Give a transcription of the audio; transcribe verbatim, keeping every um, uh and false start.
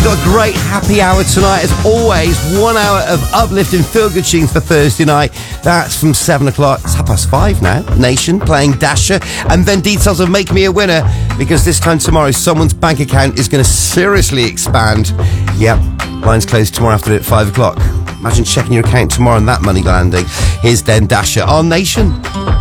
got a great happy hour tonight. As always, one hour of uplifting feel-good tunes for Thursday night. That's from seven o'clock. It's half past five now. Nation playing Dasher. And then details of Make Me a Winner, because this time tomorrow, someone's bank account is going to seriously expand. Yep, lines closed tomorrow afternoon at five o'clock. Imagine checking your account tomorrow and that money landing. Here's Den Dasher on Nation.